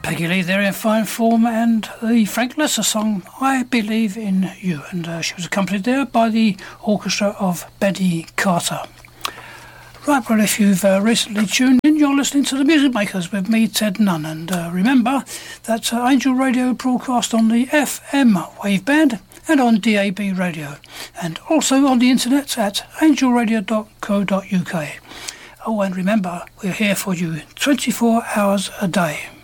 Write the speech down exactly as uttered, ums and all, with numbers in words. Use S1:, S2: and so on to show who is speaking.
S1: Peggy Lee there in fine form, and the Frank Lesser song I Believe in You, and uh, she was accompanied there by the orchestra of Betty Carter. Right, well, if you've uh, recently tuned in, you're listening to The Music Makers with me, Ted Nunn, and uh, remember that uh, Angel Radio broadcast on the F M waveband and on D A B radio, and also on the internet at angel radio dot co dot uk. Oh, and remember, we're here for you twenty-four hours a day.